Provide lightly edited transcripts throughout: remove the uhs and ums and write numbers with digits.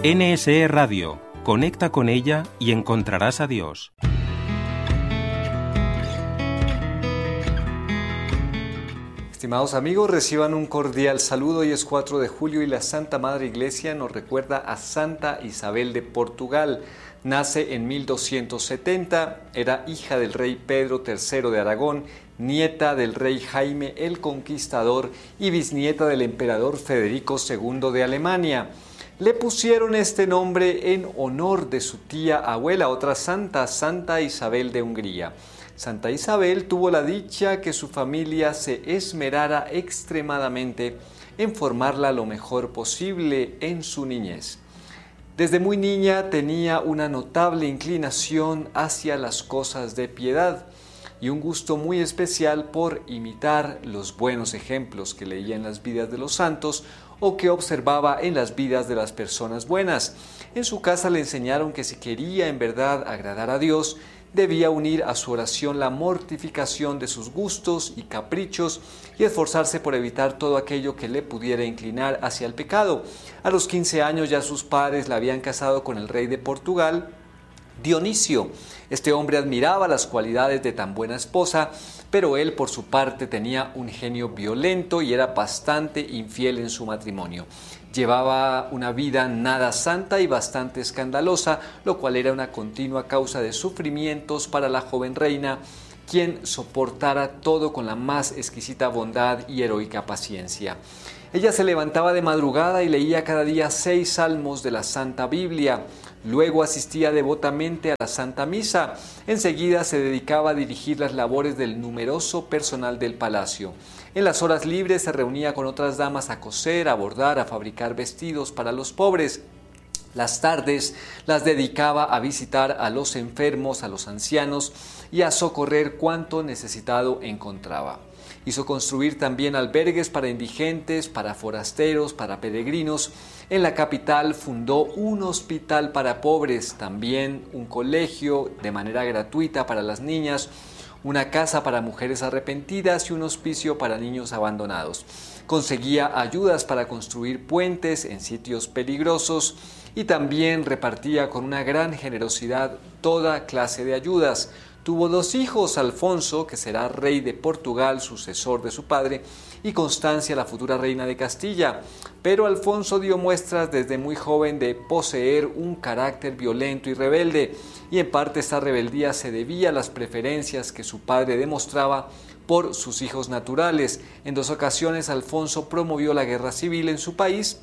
NSE Radio. Conecta con ella y encontrarás a Dios. Estimados amigos, reciban un cordial saludo. Hoy es 4 de julio y la Santa Madre Iglesia nos recuerda a Santa Isabel de Portugal. Nace en 1270, era hija del rey Pedro III de Aragón, nieta del rey Jaime el Conquistador y bisnieta del emperador Federico II de Alemania. Le pusieron este nombre en honor de su tía abuela, otra santa, Santa Isabel de Hungría. Santa Isabel tuvo la dicha que su familia se esmerara extremadamente en formarla lo mejor posible en su niñez. Desde muy niña tenía una notable inclinación hacia las cosas de piedad y un gusto muy especial por imitar los buenos ejemplos que leía en las vidas de los santos o que observaba en las vidas de las personas buenas. En su casa le enseñaron que si quería en verdad agradar a Dios, debía unir a su oración la mortificación de sus gustos y caprichos y esforzarse por evitar todo aquello que le pudiera inclinar hacia el pecado. A los 15 años ya sus padres la habían casado con el rey de Portugal, Dionisio. Este hombre admiraba las cualidades de tan buena esposa, pero él por su parte tenía un genio violento y era bastante infiel en su matrimonio. Llevaba una vida nada santa y bastante escandalosa, lo cual era una continua causa de sufrimientos para la joven reina, quien soportara todo con la más exquisita bondad y heroica paciencia. Ella se levantaba de madrugada y leía cada día 6 salmos de la Santa Biblia. Luego asistía devotamente a la Santa Misa. Enseguida se dedicaba a dirigir las labores del numeroso personal del palacio. En las horas libres se reunía con otras damas a coser, a bordar, a fabricar vestidos para los pobres. Las tardes las dedicaba a visitar a los enfermos, a los ancianos y a socorrer cuanto necesitado encontraba. Hizo construir también albergues para indigentes, para forasteros, para peregrinos. En la capital fundó un hospital para pobres, también un colegio de manera gratuita para las niñas, una casa para mujeres arrepentidas y un hospicio para niños abandonados. Conseguía ayudas para construir puentes en sitios peligrosos y también repartía con una gran generosidad toda clase de ayudas. Tuvo 2 hijos, Alfonso, que será rey de Portugal, sucesor de su padre, y Constancia, la futura reina de Castilla. Pero Alfonso dio muestras desde muy joven de poseer un carácter violento y rebelde, y en parte esta rebeldía se debía a las preferencias que su padre demostraba por sus hijos naturales. En 2 ocasiones Alfonso promovió la guerra civil en su país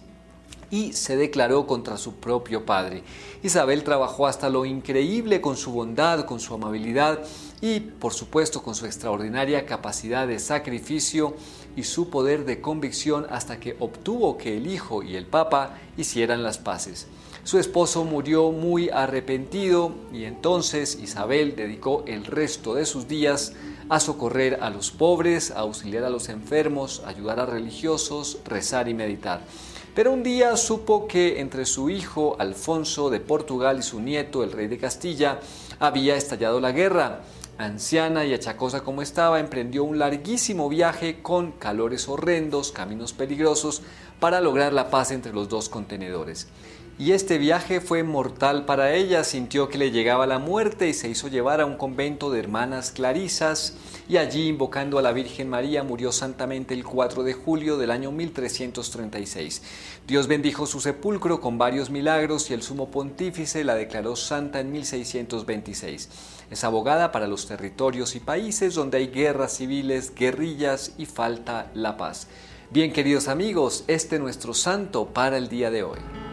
y se declaró contra su propio padre. Isabel trabajó hasta lo increíble con su bondad, con su amabilidad y, por supuesto, con su extraordinaria capacidad de sacrificio y su poder de convicción hasta que obtuvo que el hijo y el papa hicieran las paces. Su esposo murió muy arrepentido y entonces Isabel dedicó el resto de sus días a socorrer a los pobres, a auxiliar a los enfermos, a ayudar a religiosos, rezar y meditar. Pero un día supo que entre su hijo Alfonso de Portugal y su nieto, el rey de Castilla, había estallado la guerra. Anciana y achacosa como estaba, emprendió un larguísimo viaje con calores horrendos, caminos peligrosos, para lograr la paz entre los 2 contenedores. Y este viaje fue mortal para ella, sintió que le llegaba la muerte y se hizo llevar a un convento de hermanas clarisas y allí, invocando a la Virgen María, murió santamente el 4 de julio del año 1336. Dios bendijo su sepulcro con varios milagros y el sumo pontífice la declaró santa en 1626. Es abogada para los territorios y países donde hay guerras civiles, guerrillas y falta la paz. Bien, queridos amigos, este es nuestro santo para el día de hoy.